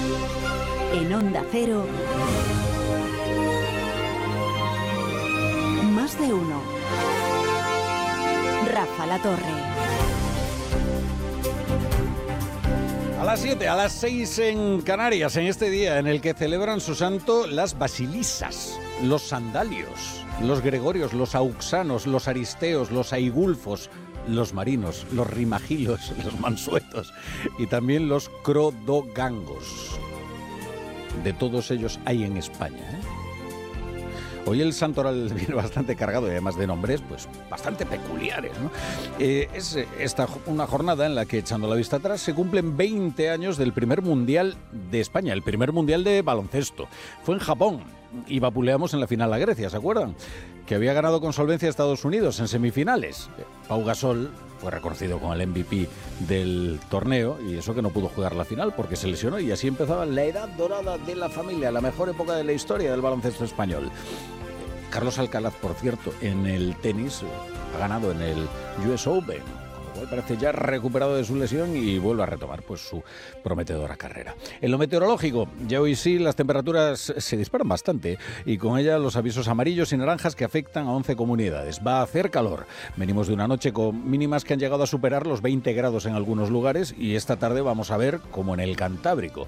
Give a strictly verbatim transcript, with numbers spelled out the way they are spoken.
En Onda Cero, Más de Uno. Rafa La Torre. A las siete, a las seis en Canarias, en este día en el que celebran su santo las basilisas, los sandalios, los gregorios, los auxanos, los aristeos, los aigulfos, los marinos, los rimagilos, los mansuetos y también los crodogangos. De todos ellos hay en España, ¿eh? Hoy el santoral viene bastante cargado y además de nombres pues bastante peculiares, ¿no? Eh, es esta una jornada en la que, echando la vista atrás, se cumplen veinte años del primer mundial de España, el primer mundial de baloncesto. Fue en Japón y vapuleamos en la final a Grecia, ¿se acuerdan? Que había ganado con solvencia a Estados Unidos en semifinales. Pau Gasol fue reconocido como el M V P del torneo y eso que no pudo jugar la final porque se lesionó, y así empezaba la edad dorada de la familia, la mejor época de la historia del baloncesto español. Carlos Alcaraz, por cierto, en el tenis ha ganado en el U S Open, con lo cual parece ya recuperado de su lesión y vuelve a retomar pues su prometedora carrera. En lo meteorológico, ya hoy sí las temperaturas se disparan bastante y con ellas los avisos amarillos y naranjas que afectan a once comunidades. Va a hacer calor. Venimos de una noche con mínimas que han llegado a superar los veinte grados en algunos lugares y esta tarde vamos a ver, como en el Cantábrico,